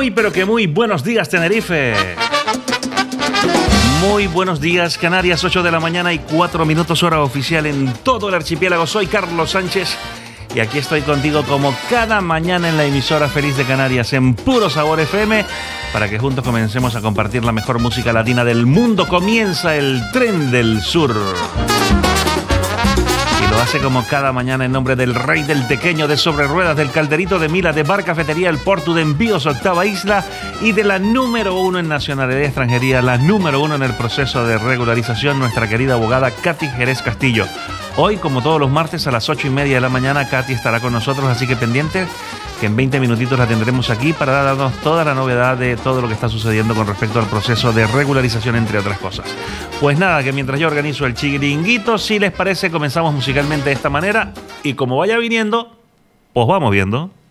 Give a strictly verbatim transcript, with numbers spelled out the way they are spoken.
Muy, pero que muy buenos días, Tenerife. Muy buenos días, Canarias, ocho de la mañana y cuatro minutos hora oficial en todo el archipiélago. Soy Carlos Sánchez y aquí estoy contigo como cada mañana en la emisora Feliz de Canarias en Puro Sabor F M para que juntos comencemos a compartir la mejor música latina del mundo. Comienza el Tren del Sur. Lo hace como cada mañana en nombre del Rey del Tequeño, de Sobre Ruedas, del Calderito de Mila, de Bar Cafetería El Portu, de Envíos Octava Isla y de la número uno en nacionalidad y extranjería, la número uno en el proceso de regularización, nuestra querida abogada Katy Jerez Castillo. Hoy, como todos los martes, a las ocho y media de la mañana, Katy estará con nosotros, así que pendiente, que en veinte minutitos la tendremos aquí para darnos toda la novedad de todo lo que está sucediendo con respecto al proceso de regularización, entre otras cosas. Pues nada, que mientras yo organizo el chiringuito, si les parece, comenzamos musicalmente de esta manera y como vaya viniendo, pues vamos viendo.